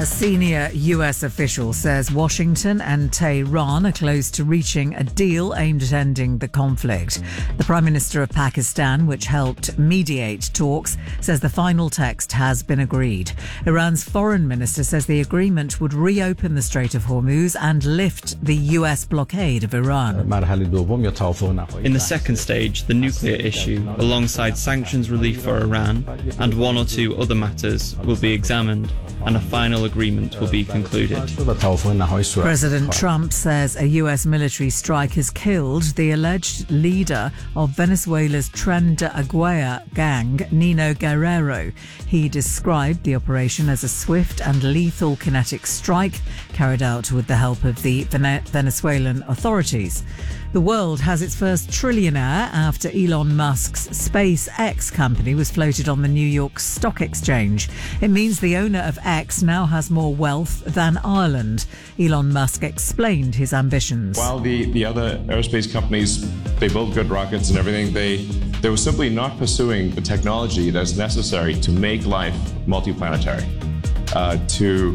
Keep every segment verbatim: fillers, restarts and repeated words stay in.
A senior U S official says Washington and Tehran are close to reaching a deal aimed at ending the conflict. The Prime Minister of Pakistan, which helped mediate talks, says the final text has been agreed. Iran's foreign minister says the agreement would reopen the Strait of Hormuz and lift the U S blockade of Iran. In the second stage, the nuclear issue, alongside sanctions relief for Iran and one or two other matters, will be examined, and a final agreement will be concluded. President Trump says a U S military strike has killed the alleged leader of Venezuela's Tren de Aragua gang, Nino Guerrero. He described the operation as a swift and lethal kinetic strike carried out with the help of the Vene- Venezuelan authorities. The world has its first trillionaire after Elon Musk's SpaceX company was floated on the New York Stock Exchange. It means the owner of X now has more wealth than Ireland. Elon Musk explained his ambitions. While the, the other aerospace companies, they build good rockets and everything, they, they were simply not pursuing the technology that's necessary to make life multiplanetary, uh, to,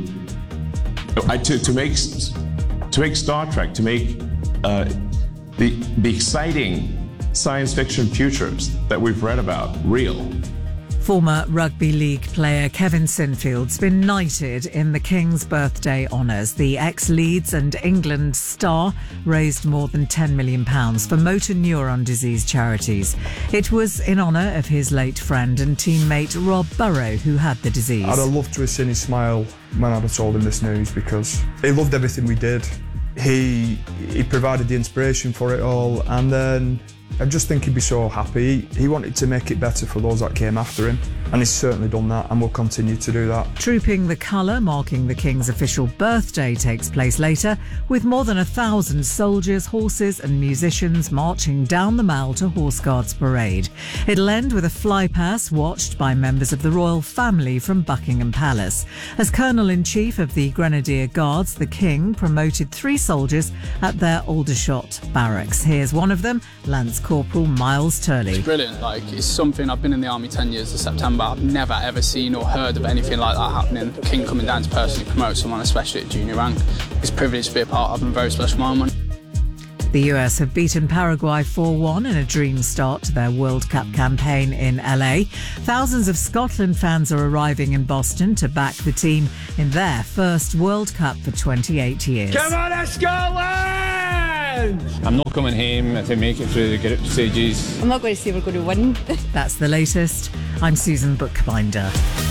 uh, to, to, make, to make Star Trek, to make... Uh, The, the exciting science fiction futures that we've read about real. Former rugby league player Kevin Sinfield's been knighted in the King's Birthday Honours. The ex-Leeds and England star raised more than ten million pounds for motor neuron disease charities. It was in honour of his late friend and teammate Rob Burrow, who had the disease. I'd have loved to have seen his smile when I'd have told him this news, because he loved everything we did. He he provided the inspiration for it all, and then I just think he'd be so happy. He wanted to make it better for those that came after him, and he's certainly done that and will continue to do that. Trooping the Colour, marking the King's official birthday, takes place later, with more than a thousand soldiers, horses and musicians marching down the Mall to Horse Guards Parade. It'll end with a flypast watched by members of the royal family from Buckingham Palace. As Colonel-in-Chief of the Grenadier Guards, the King promoted three soldiers at their Aldershot barracks. Here's one of them, Lance Corporal Miles Turley. It's brilliant. Like, it's something. I've been in the army ten years this September. I've never ever seen or heard of anything like that happening. The King coming down to personally promote someone, especially at junior rank. It's a privilege to be a part of, and a very special moment. The U S have beaten Paraguay four one in a dream start to their World Cup campaign in L A. Thousands of Scotland fans are arriving in Boston to back the team in their first World Cup for twenty-eight years. Come on, Scotland! I'm not coming home to make it through the group stages. I'm not going to say we're going to win. That's the latest. I'm Susan Bookbinder.